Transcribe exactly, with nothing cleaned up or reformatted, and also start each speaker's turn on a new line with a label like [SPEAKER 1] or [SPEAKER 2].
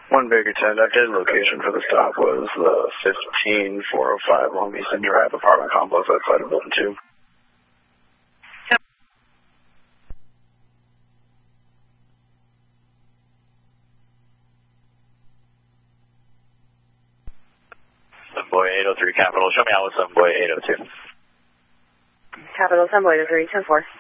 [SPEAKER 1] One Baker ten, updated location for the stop was uh, fifteen four oh five Long Easton Drive, apartment complex outside of Building two. Sunboy eight oh three Capital, show me out with Sunboy eight oh two.
[SPEAKER 2] Capital, Sunboy eight oh three, ten four.